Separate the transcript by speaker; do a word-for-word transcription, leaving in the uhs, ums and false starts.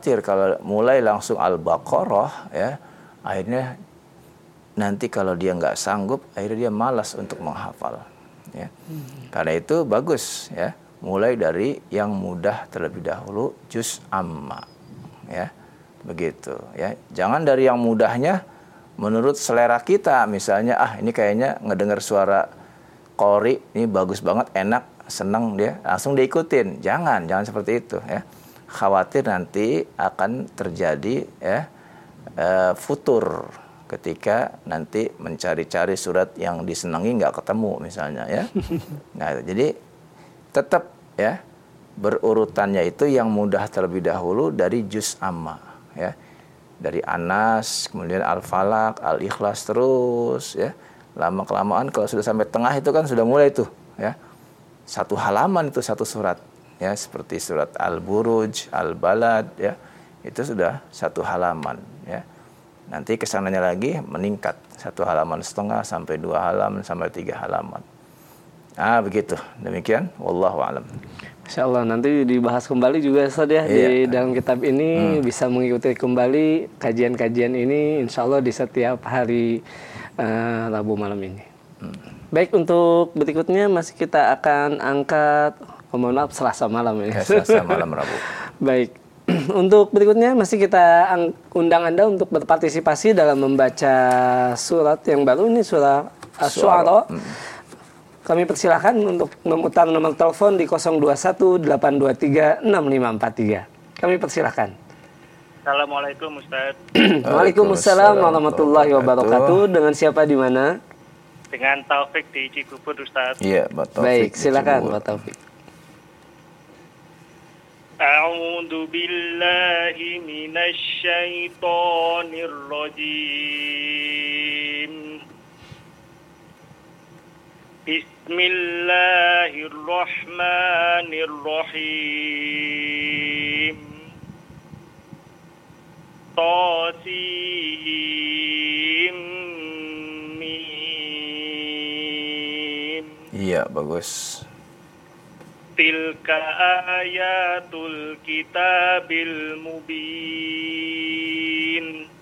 Speaker 1: khawatir kalau mulai langsung Al-Baqarah ya, akhirnya nanti kalau dia nggak sanggup, akhirnya dia malas untuk menghafal. Ya. Hmm. Karena itu bagus ya, mulai dari yang mudah terlebih dahulu, juz amma, ya, begitu. Ya, jangan dari yang mudahnya menurut selera kita, misalnya ah ini kayaknya ngedengar suara qori ini bagus banget, enak, senang dia, langsung diikutin. Jangan, jangan seperti itu. Ya, khawatir nanti akan terjadi ya uh, futur. Ketika nanti mencari-cari surat yang disenangi nggak ketemu misalnya ya. Nah, jadi tetap ya berurutannya itu yang mudah terlebih dahulu dari juz amma ya. Dari Anas, kemudian Al-Falaq, Al-Ikhlas terus ya. Lama-kelamaan kalau sudah sampai tengah itu kan sudah mulai tuh ya. Satu halaman itu satu surat ya, seperti surat Al-Buruj, Al-Balad ya. Itu sudah satu halaman ya. Nanti kesananya lagi meningkat satu halaman setengah sampai dua halaman sampai tiga halaman. Ah begitu. Demikian. Wallahu a'lam.
Speaker 2: Insya Allah nanti dibahas kembali juga Ustaz ya, iya. Di dalam kitab ini hmm. bisa mengikuti kembali kajian-kajian ini Insya Allah di setiap hari uh, Rabu malam ini. Hmm. Baik, untuk berikutnya masih kita akan angkat, oh, mohon maaf Selasa malam ini.
Speaker 1: Ya, Selasa malam Rabu.
Speaker 2: Baik. Untuk berikutnya masih kita undang Anda untuk berpartisipasi dalam membaca surat yang baru ini, surah Asy-Syu'ara. Hmm. Kami persilahkan untuk memutar nomor telepon di nol dua satu delapan dua tiga enam lima empat tiga. Kami persilahkan.
Speaker 3: Assalamualaikum Ustaz.
Speaker 2: Waalaikumsalam warahmatullahi wabarakatuh. Dengan siapa di mana?
Speaker 3: Dengan Taufik di Cibubur Ustaz.
Speaker 1: Iya, Pak Taufik.
Speaker 2: Baik, silakan Pak Taufik.
Speaker 3: A'udzu billahi minasy syaithanir rajim. Bismillahirrahmanirrahim. Tasim mim.
Speaker 1: Iya, bagus.
Speaker 3: Tilka ayatul kitabil mubin.